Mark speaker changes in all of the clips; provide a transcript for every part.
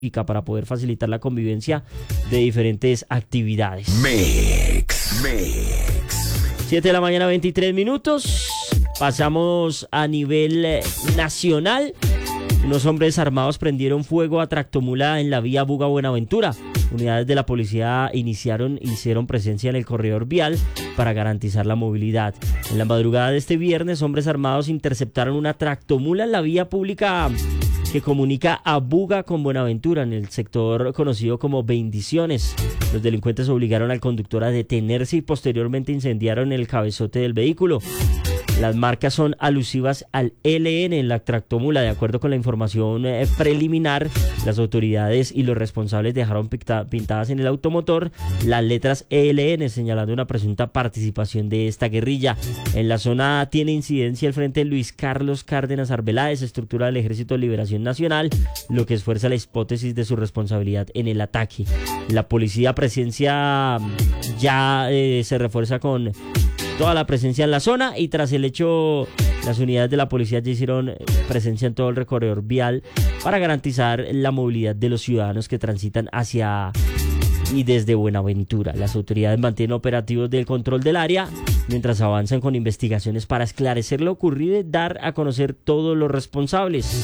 Speaker 1: para poder facilitar la convivencia de diferentes actividades.
Speaker 2: Mix.
Speaker 1: 7 de la mañana, 23 minutos. Pasamos a nivel nacional. Unos hombres armados prendieron fuego a tractomula en la vía Buga-Buenaventura. Unidades de la policía hicieron presencia en el corredor vial para garantizar la movilidad. En la madrugada de este viernes, hombres armados interceptaron una tractomula en la vía pública que comunica a Buga con Buenaventura, en el sector conocido como Bendiciones. Los delincuentes obligaron al conductor a detenerse y posteriormente incendiaron el cabezote del vehículo. Las marcas son alusivas al ELN en la tractomula. De acuerdo con la información preliminar, las autoridades y los responsables dejaron pintadas en el automotor las letras ELN, señalando una presunta participación de esta guerrilla. En la zona tiene incidencia el Frente Luis Carlos Cárdenas Arbeláez, estructura del Ejército de Liberación Nacional, lo que esfuerza la hipótesis de su responsabilidad en el ataque. La policía presencia ya se refuerza con toda la presencia en la zona, y tras el hecho las unidades de la policía ya hicieron presencia en todo el recorredor vial para garantizar la movilidad de los ciudadanos que transitan hacia y desde Buenaventura. Las autoridades mantienen operativos del control del área mientras avanzan con investigaciones para esclarecer lo ocurrido y dar a conocer todos los responsables.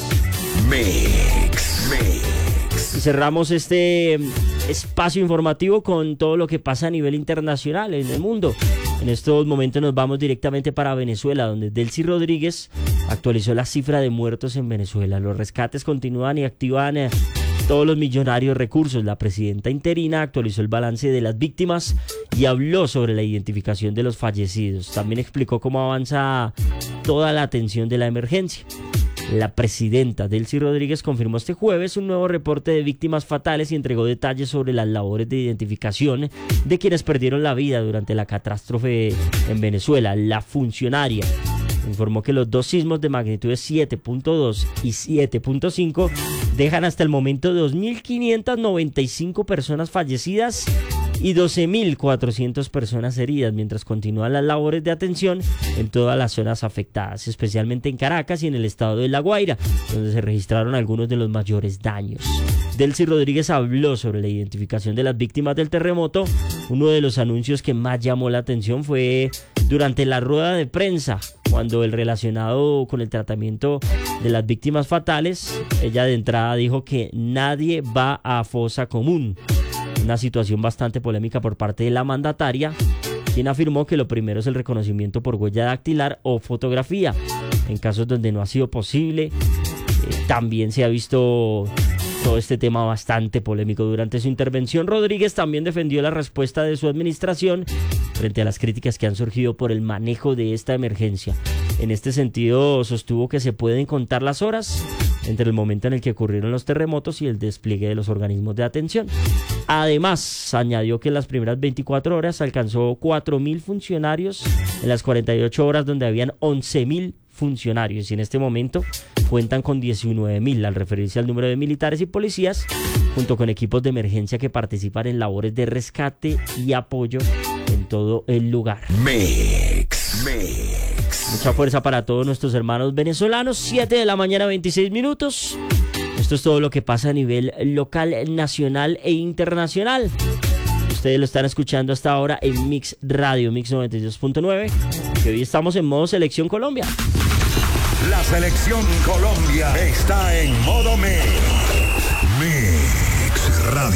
Speaker 2: Mix.
Speaker 1: Y cerramos este espacio informativo con todo lo que pasa a nivel internacional en el mundo. En estos momentos nos vamos directamente para Venezuela, donde Delcy Rodríguez actualizó la cifra de muertos en Venezuela. Los rescates continúan y activan todos los millonarios recursos. La presidenta interina actualizó el balance de las víctimas y habló sobre la identificación de los fallecidos. También explicó cómo avanza toda la atención de la emergencia. La presidenta Delcy Rodríguez confirmó este jueves un nuevo reporte de víctimas fatales y entregó detalles sobre las labores de identificación de quienes perdieron la vida durante la catástrofe en Venezuela. La funcionaria informó que los dos sismos de magnitudes 7.2 y 7.5 dejan hasta el momento 2.595 personas fallecidas y 12.400 personas heridas, mientras continúan las labores de atención en todas las zonas afectadas, especialmente en Caracas y en el estado de La Guaira, donde se registraron algunos de los mayores daños. Delcy Rodríguez habló sobre la identificación de las víctimas del terremoto. Uno de los anuncios que más llamó la atención fue durante la rueda de prensa, cuando el relacionado con el tratamiento de las víctimas fatales, ella de entrada dijo que nadie va a fosa común. Una situación bastante polémica por parte de la mandataria, quien afirmó que lo primero es el reconocimiento por huella dactilar o fotografía. En casos donde no ha sido posible, también se ha visto todo este tema bastante polémico. Durante su intervención, Rodríguez también defendió la respuesta de su administración frente a las críticas que han surgido por el manejo de esta emergencia. En este sentido, sostuvo que se pueden contar las horas entre el momento en el que ocurrieron los terremotos y el despliegue de los organismos de atención. Además, añadió que en las primeras 24 horas alcanzó 4.000 funcionarios en las 48 horas donde habían 11.000 funcionarios, y en este momento cuentan con 19.000 al referirse al número de militares y policías, junto con equipos de emergencia que participan en labores de rescate y apoyo en todo el lugar.
Speaker 2: Mix.
Speaker 1: Mucha fuerza para todos nuestros hermanos venezolanos. 7 de la mañana, 26 minutos. Esto es todo lo que pasa a nivel local, nacional e internacional. Ustedes lo están escuchando hasta ahora en Mix Radio, Mix 92.9, que hoy estamos en modo Selección Colombia.
Speaker 2: La Selección Colombia está en modo Mix.